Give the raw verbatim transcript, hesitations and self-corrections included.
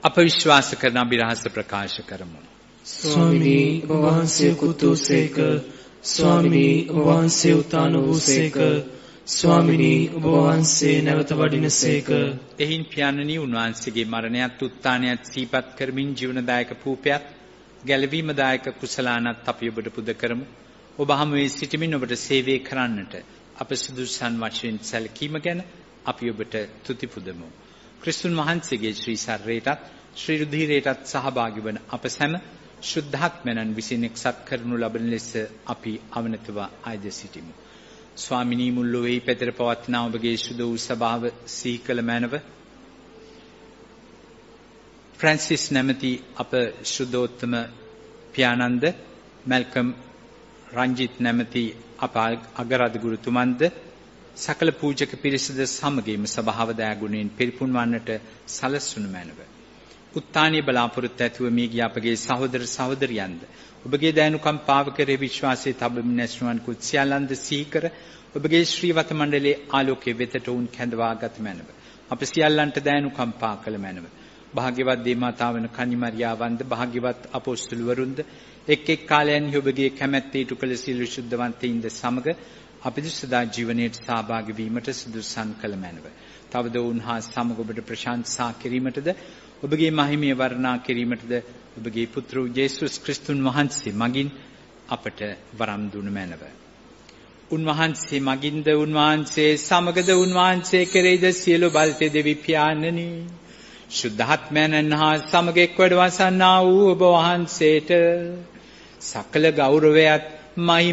අප විශ්වාස කරන අභිරහස ප්‍රකාශ කරමු. ස්වාමිනී ඔබ වහන්සේ කුතුසේක, ස්වාමිනී ඔබ වහන්සේ උතාන වූසේක, ස්වාමිනී ඔබ වහන්සේ නැවත වඩිනසේක. එහින් පියාණනි උන්වහන්සේගේ මරණයත් උත්ථානයත් සිහිපත් කරමින් ජීවනදායක පූපයත් ගැලවීමදායක කුසලානත් අපි ඔබට පුද කරමු. ඔබ හමුවේ සිටමින් ඔබට සේවය කරන්නට අප සුදුසුසන් වශයෙන් සැලකීම ගැන අපි ඔබට තුති පුදමු. ක්‍රිස්තුන් වහන්සේගේ ශ්‍රී ශරීරයටත් ශ්‍රී රුධිරයටත් සහභාගී වන අප සැම ශුද්ධාත්මයන් විසින් එක්සත් කරනු ලබන ලෙස අපි අවනතව ආයද සිටිමු. ස්වාමිනී මුල්ලොවෙහි පැතර පවත්නා ඔබගේ සුද වූ සභාව සිහි කළ මැනව ෆ්‍රැන්සිස් නැමැති අප ශුද්ධෝත්තම පියාණන්ද, මැල්කම් රංජිත් නැමැති අප අගරාධ ගුරුතුමන්ද, සකල පූජක පිරිසද සමගින්ම සභාව දයාගුණයෙන් පිරිපුන් වන්නට සලස්වනු මැනව. උත්ථානීය බලාපොරොත්තු ඇතුව මිය ගිය අපගේ සහෝදර සහෝදරියන්ද ඔබගේ දයනුකම් පාව කරේ විශ්වාසයේ තබමින් ඇස්නුවන් කුත් සියල්ලන්ද සිහි කර ඔබගේ ශ්‍රීවත මණ්ඩලයේ ආලෝකයේ වෙතට උන් කැඳවාගත් මැනව. අප සියල්ලන්ට දයනුකම් පා කළ මැනව. භාග්‍යවත් දේවමාතාවන කන්නිමරියාවන්ද, භාග්‍යවත් අපොස්තුලවරුන්ද එක් එක් කාලයන්හි ඔබගේ කැමැත්ත ඉටු කළ සියලු ශුද්ධවන්තයින්ද සමග අපිට සදා ජීවනයට සහභාගී වීමට සුදුසුසන් කළ මැනව. තවද උන්හා සමග ඔබට ප්‍රශංසා කිරීමටද ඔබගේ මහිමය වර්ණනා කිරීමටද ඔබගේ පුත්‍ර යේසුස් ක්‍රිස්තුන් වහන්සේ මගින් අපට වරම් දුන මැනව. උන්වහන්සේ මගින්ද, උන්වහන්සේ සමගද, උන්වහන්සේ කෙරෙහිද සියලු බල්තේ දෙවි පියාණනි, ශුද්ධාත්මයන් හා සමග එක් වැඩ වසන්නා වූ ඔබ වහන්සේට සකල ගෞරවයත් මහිම